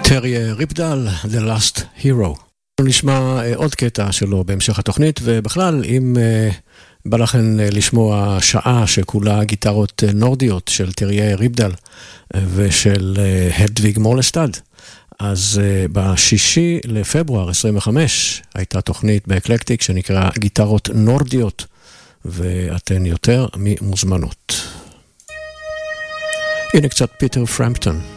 טרי ריפדל, The Last Hero. נשמע עוד קטע שלו בהמשך התוכנית, ובכלל, אם בא לכם לשמוע שעה שכולה גיטרות נורדיות של טרי ריפדל ושל הדוויג מורלסטד, אז בשישי לפברואר 25 הייתה תוכנית באקלקטיק שנקרא גיטרות נורדיות, ואתן יותר ממוזמנות. הנה קצת פיטר פרמפטון.